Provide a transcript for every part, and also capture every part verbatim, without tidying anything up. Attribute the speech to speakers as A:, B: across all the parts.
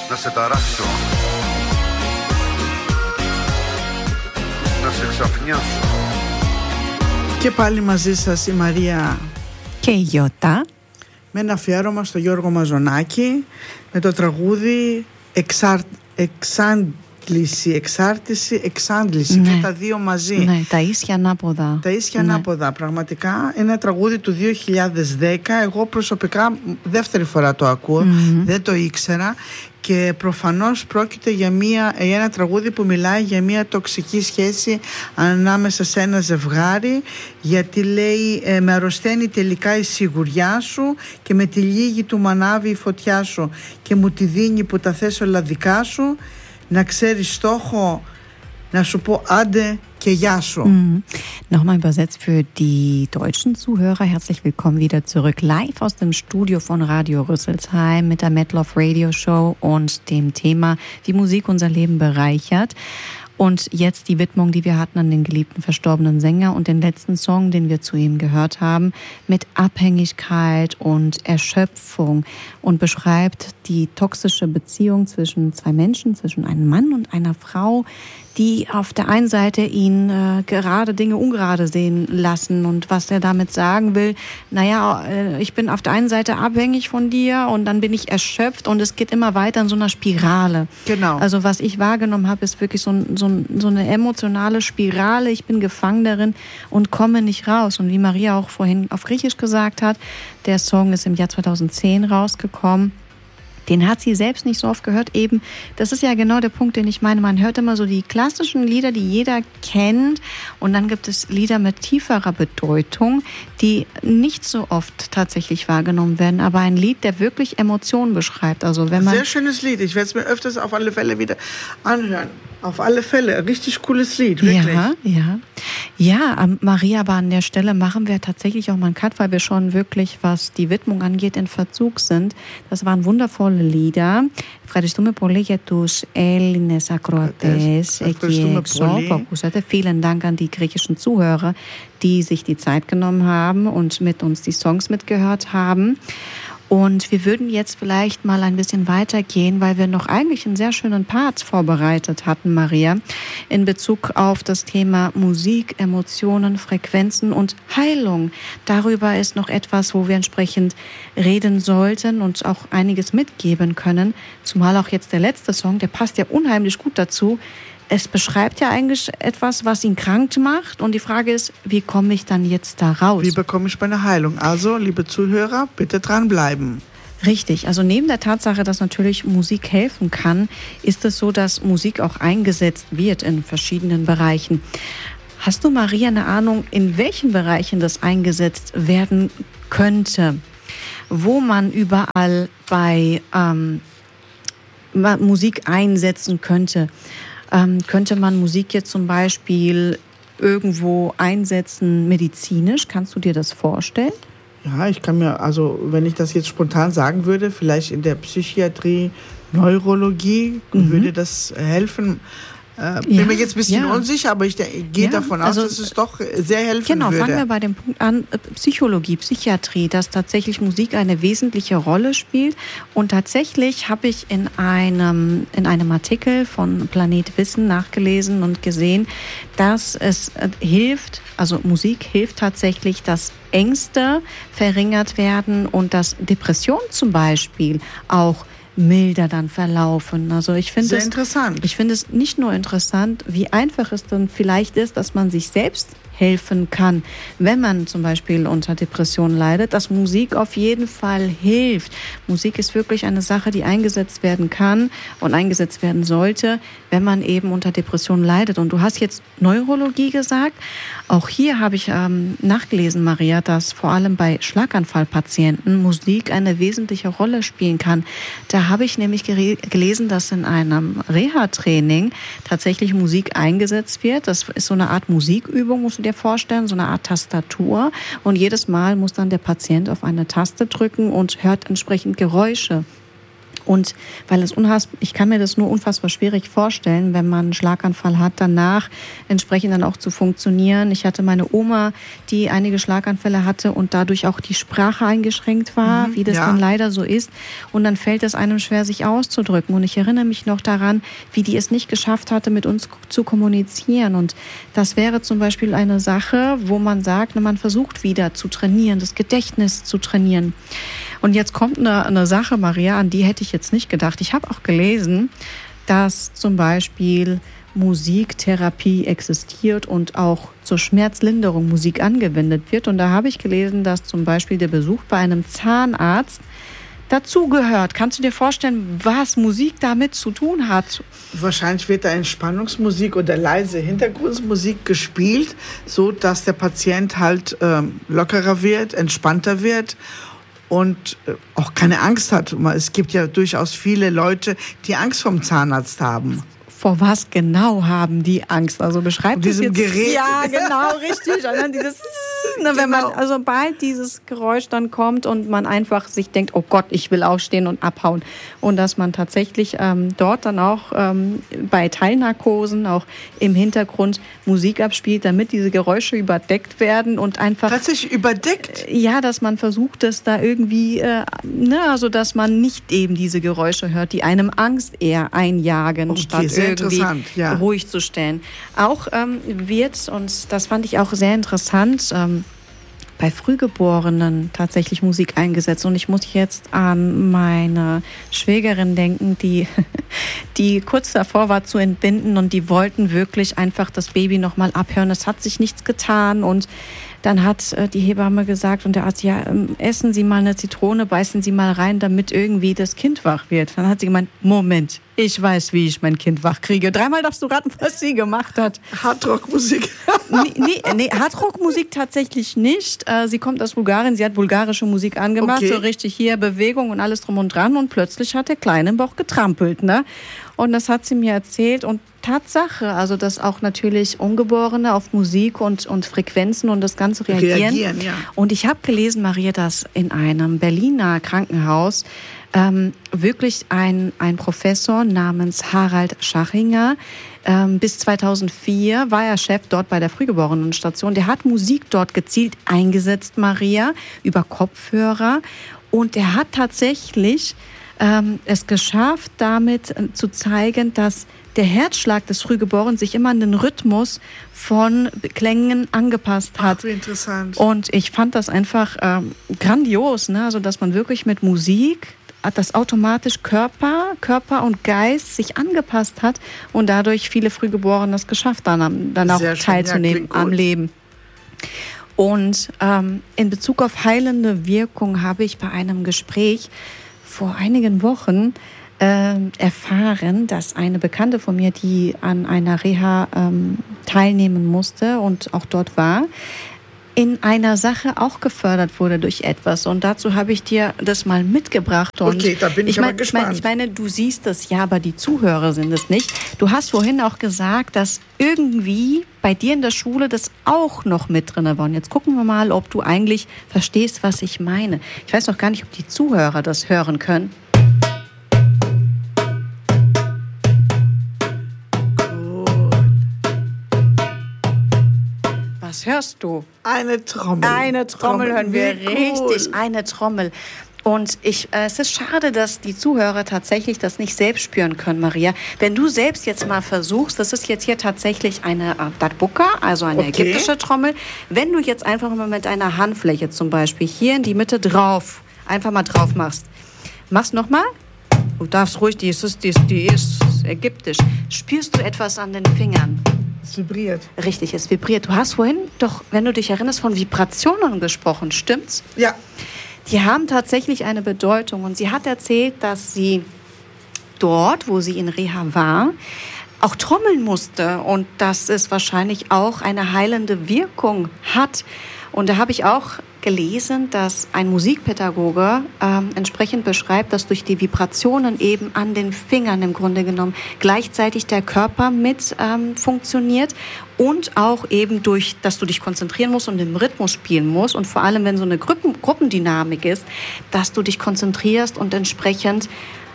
A: να σε ταράξω, να σε ξαφνιάσω.
B: Και πάλι μαζί σας η Μαρία
C: και η Γιώτα,
B: με ένα αφιέρωμα στο Γιώργο Μαζονάκη, με το τραγούδι Εξάρ... Εξάντληση, εξάρτηση, εξάντληση, ναι. Και τα δύο μαζί.
C: Ναι, τα ίσια ανάποδα.
B: Τα ίσια ναι. ανάποδα, πραγματικά. Είναι ένα τραγούδι του δύο χιλιάδες δέκα. Εγώ προσωπικά δεύτερη φορά το ακούω, mm-hmm. δεν το ήξερα. Και προφανώς πρόκειται για, μια, για ένα τραγούδι που μιλάει για μια τοξική σχέση ανάμεσα σε ένα ζευγάρι, γιατί λέει ε, με αρρωσταίνει τελικά η σιγουριά σου και με τη λίγη του μ' ανάβει η φωτιά σου και μου τη δίνει που τα θες όλα δικά σου, να ξέρεις στόχο να σου πω άντε και γεια σου.
C: Mhm. Nochmal übersetzt für die deutschen Zuhörer. Herzlich willkommen wieder zurück live aus dem Studio von Radio Rüsselsheim mit der Metal-Off Radio Show und dem Thema, wie Musik unser Leben bereichert. Und jetzt die Widmung, die wir hatten an den geliebten verstorbenen Sänger und den letzten Song, den wir zu ihm gehört haben, mit Abhängigkeit und Erschöpfung und beschreibt die toxische Beziehung zwischen zwei Menschen, zwischen einem Mann und einer Frau, die auf der einen Seite ihn äh, gerade Dinge ungerade sehen lassen und was er damit sagen will, naja, äh, ich bin auf der einen Seite abhängig von dir und dann bin ich erschöpft und es geht immer weiter in so einer Spirale.
B: Genau.
C: Also was ich wahrgenommen habe, ist wirklich so, so, so eine emotionale Spirale, ich bin gefangen darin und komme nicht raus. Und wie Maria auch vorhin auf Griechisch gesagt hat, der Song ist im Jahr zweitausendzehn rausgekommen. Den hat sie selbst nicht so oft gehört. Eben, das ist ja genau der Punkt, den ich meine. Man hört immer so die klassischen Lieder, die jeder kennt. Und dann gibt es Lieder mit tieferer Bedeutung, die nicht so oft tatsächlich wahrgenommen werden. Aber ein Lied, der wirklich Emotionen beschreibt. Also wenn man
B: Sehr schönes Lied. Ich werde es mir öfters auf alle Fälle wieder anhören. Auf alle Fälle. Ein richtig cooles Lied, wirklich.
C: Ja, ja. Ja, Maria, aber an der Stelle machen wir tatsächlich auch mal einen Cut, weil wir schon wirklich, was die Widmung angeht, in Verzug sind. Das waren wundervolle Lieder. Ευχαριστούμε πολύ για τους Έλληνες ακροατές εκεί έξω που ακούσατε. Vielen Dank an die griechischen Zuhörer, die sich die Zeit genommen haben und mit uns die Songs mitgehört haben. Und wir würden jetzt vielleicht mal ein bisschen weitergehen, weil wir noch eigentlich einen sehr schönen Part vorbereitet hatten, Maria, in Bezug auf das Thema Musik, Emotionen, Frequenzen und Heilung. Darüber ist noch etwas, wo wir entsprechend reden sollten und auch einiges mitgeben können. Zumal auch jetzt der letzte Song, der passt ja unheimlich gut dazu. Es beschreibt ja eigentlich etwas, was ihn krank macht. Und die Frage ist, wie komme ich dann jetzt da raus?
B: Wie bekomme ich meine Heilung? Also, liebe Zuhörer, bitte dranbleiben.
C: Richtig. Also neben der Tatsache, dass natürlich Musik helfen kann, ist es so, dass Musik auch eingesetzt wird in verschiedenen Bereichen. Hast du, Maria, eine Ahnung, in welchen Bereichen das eingesetzt werden könnte? Wo man überall bei ähm, Musik einsetzen könnte? Ähm, könnte man Musik jetzt zum Beispiel irgendwo einsetzen medizinisch? Kannst du dir das vorstellen?
B: Ja, ich kann mir, also wenn ich das jetzt spontan sagen würde, vielleicht in der Psychiatrie, Neurologie, mhm. würde das helfen. Äh, bin ja, mir jetzt ein bisschen ja. unsicher, aber ich gehe ja, davon aus, also, dass es doch sehr helfen
C: genau,
B: würde.
C: Genau, fangen wir bei dem Punkt an, Psychologie, Psychiatrie, dass tatsächlich Musik eine wesentliche Rolle spielt. Und tatsächlich habe ich in einem, in einem Artikel von Planet Wissen nachgelesen und gesehen, dass es hilft, also Musik hilft tatsächlich, dass Ängste verringert werden und dass Depressionen zum Beispiel auch milder dann verlaufen. Also ich finde
B: Sehr
C: es
B: interessant.
C: Ich finde es nicht nur interessant, wie einfach es dann vielleicht ist, dass man sich selbst helfen kann, wenn man zum Beispiel unter Depressionen leidet, dass Musik auf jeden Fall hilft. Musik ist wirklich eine Sache, die eingesetzt werden kann und eingesetzt werden sollte, wenn man eben unter Depressionen leidet. Und du hast jetzt Neurologie gesagt. Auch hier habe ich ähm, nachgelesen, Maria, dass vor allem bei Schlaganfallpatienten Musik eine wesentliche Rolle spielen kann. Da habe ich nämlich gere- gelesen, dass in einem Reha-Training tatsächlich Musik eingesetzt wird. Das ist so eine Art Musikübung, musst du dir vorstellen, so eine Art Tastatur. Und jedes Mal muss dann der Patient auf eine Taste drücken und hört entsprechend Geräusche. Und weil es unfassbar, ich kann mir das nur unfassbar schwierig vorstellen, wenn man einen Schlaganfall hat, danach entsprechend dann auch zu funktionieren. Ich hatte meine Oma, die einige Schlaganfälle hatte und dadurch auch die Sprache eingeschränkt war, mhm, wie das ja. dann leider so ist. Und dann fällt es einem schwer, sich auszudrücken. Und ich erinnere mich noch daran, wie die es nicht geschafft hatte, mit uns zu kommunizieren. Und das wäre zum Beispiel eine Sache, wo man sagt, man versucht wieder zu trainieren, das Gedächtnis zu trainieren. Und jetzt kommt eine, eine Sache, Maria, an die hätte ich jetzt nicht gedacht. Ich habe auch gelesen, dass zum Beispiel Musiktherapie existiert und auch zur Schmerzlinderung Musik angewendet wird. Und da habe ich gelesen, dass zum Beispiel der Besuch bei einem Zahnarzt dazugehört. Kannst du dir vorstellen, was Musik damit zu tun hat?
B: Wahrscheinlich wird da Entspannungsmusik oder leise Hintergrundmusik gespielt, so dass der Patient halt ähm, lockerer wird, entspannter wird und auch keine Angst hat. Es gibt ja durchaus viele Leute, die Angst vom Zahnarzt haben.
C: Vor was genau haben die Angst? Also beschreibt
B: das jetzt. Gerät.
C: Ja, genau, richtig. Also dieses, ne, wenn man, also sobald dieses Geräusch dann kommt und man einfach sich denkt, oh Gott, ich will aufstehen und abhauen. Und dass man tatsächlich ähm, dort dann auch ähm, bei Teilnarkosen auch im Hintergrund Musik abspielt, damit diese Geräusche überdeckt werden und einfach...
B: Tatsächlich überdeckt?
C: Äh, ja, dass man versucht, es da irgendwie, äh, ne, also dass man nicht eben diese Geräusche hört, die einem Angst eher einjagen,
B: okay,
C: statt irgendwie
B: ja.
C: ruhig zu stellen. Auch ähm, wird, und das fand ich auch sehr interessant, ähm, bei Frühgeborenen tatsächlich Musik eingesetzt. Und ich muss jetzt an meine Schwägerin denken, die, die kurz davor war zu entbinden und die wollten wirklich einfach das Baby nochmal abhören. Es hat sich nichts getan und dann hat äh, die Hebamme gesagt und der Arzt, ja, ähm, essen Sie mal eine Zitrone, beißen Sie mal rein, damit irgendwie das Kind wach wird. Dann hat sie gemeint, Moment, ich weiß, wie ich mein Kind wach kriege. Dreimal darfst du raten, was sie gemacht hat.
B: Hardrockmusik.
C: nee, nee, nee, Hardrockmusik tatsächlich nicht. Äh, sie kommt aus Bulgarien, sie hat bulgarische Musik angemacht, okay. So richtig hier Bewegung und alles drum und dran und plötzlich hat der Kleine im Bauch getrampelt, ne? Und das hat sie mir erzählt und Tatsache, also dass auch natürlich Ungeborene auf Musik und, und Frequenzen und das Ganze reagieren.
B: reagieren ja.
C: Und ich habe gelesen, Maria, dass in einem Berliner Krankenhaus ähm, wirklich ein, ein Professor namens Harald Schachinger, ähm, bis zweitausendvier war er Chef dort bei der Frühgeborenenstation, der hat Musik dort gezielt eingesetzt, Maria, über Kopfhörer und er hat tatsächlich ähm, es geschafft, damit äh, zu zeigen, dass der Herzschlag des Frühgeborenen sich immer an den Rhythmus von Klängen angepasst hat.
B: Ach, wie interessant.
C: Und ich fand das einfach ähm, grandios, ne? Also, dass man wirklich mit Musik, dass automatisch Körper, Körper und Geist sich angepasst hat und dadurch viele Frühgeborene es geschafft haben, dann auch teilzunehmen ja, am Leben. Und ähm, in Bezug auf heilende Wirkung habe ich bei einem Gespräch vor einigen Wochen äh, erfahren, dass eine Bekannte von mir, die an einer Reha ähm, teilnehmen musste und auch dort war, in einer Sache auch gefördert wurde durch etwas. Und dazu habe ich dir das mal mitgebracht. Und
B: okay, da bin ich, ich mein, aber gespannt.
C: Ich meine, ich meine, du siehst das ja, aber die Zuhörer sind es nicht. Du hast vorhin auch gesagt, dass irgendwie bei dir in der Schule das auch noch mit drin war. Und jetzt gucken wir mal, ob du eigentlich verstehst, was ich meine. Ich weiß noch gar nicht, ob die Zuhörer das hören können. Was hörst du?
B: Eine Trommel.
C: Eine Trommel, Trommel hören wir
B: cool.
C: richtig, eine Trommel. Und ich, äh, es ist schade, dass die Zuhörer tatsächlich das nicht selbst spüren können, Maria. Wenn du selbst jetzt mal versuchst, das ist jetzt hier tatsächlich eine äh, Darbuka, also eine okay. ägyptische Trommel. Wenn du jetzt einfach mal mit einer Handfläche zum Beispiel hier in die Mitte drauf, einfach mal drauf machst. Mach's nochmal. Du darfst ruhig, die ist, die ist, die ist ägyptisch. Spürst du etwas an den Fingern?
B: Es vibriert.
C: Richtig, es vibriert. Du hast vorhin doch, wenn du dich erinnerst, von Vibrationen gesprochen, stimmt's?
B: Ja.
C: Die haben tatsächlich eine Bedeutung. Und sie hat erzählt, dass sie dort, wo sie in Reha war, auch trommeln musste. Und dass es wahrscheinlich auch eine heilende Wirkung hat. Und da habe ich auch gelesen, dass ein Musikpädagoge ähm, entsprechend beschreibt, dass durch die Vibrationen eben an den Fingern im Grunde genommen gleichzeitig der Körper mit ähm, funktioniert und auch eben durch, dass du dich konzentrieren musst und im Rhythmus spielen musst und vor allem, wenn so eine Gruppen, Gruppendynamik ist, dass du dich konzentrierst und entsprechend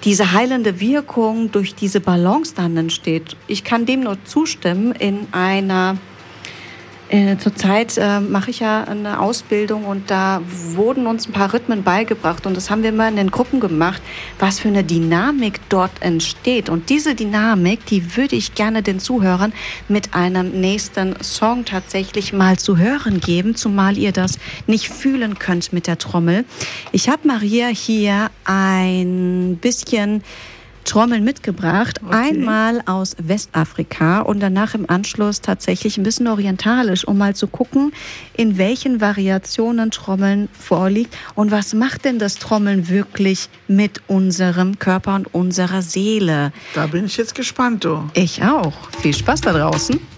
C: diese heilende Wirkung durch diese Balance dann entsteht. Ich kann dem nur zustimmen. In einer Äh, zurzeit äh, mache ich ja eine Ausbildung und da wurden uns ein paar Rhythmen beigebracht und das haben wir immer in den Gruppen gemacht, was für eine Dynamik dort entsteht. Und diese Dynamik, die würde ich gerne den Zuhörern mit einem nächsten Song tatsächlich mal zu hören geben, zumal ihr das nicht fühlen könnt mit der Trommel. Ich habe Maria hier ein bisschen Trommeln mitgebracht, okay. Einmal aus Westafrika und danach im Anschluss tatsächlich ein bisschen orientalisch, um mal zu gucken, in welchen Variationen Trommeln vorliegt und was macht denn das Trommeln wirklich mit unserem Körper und unserer Seele.
B: Da bin ich jetzt gespannt, du.
C: Ich auch. Viel Spaß da draußen.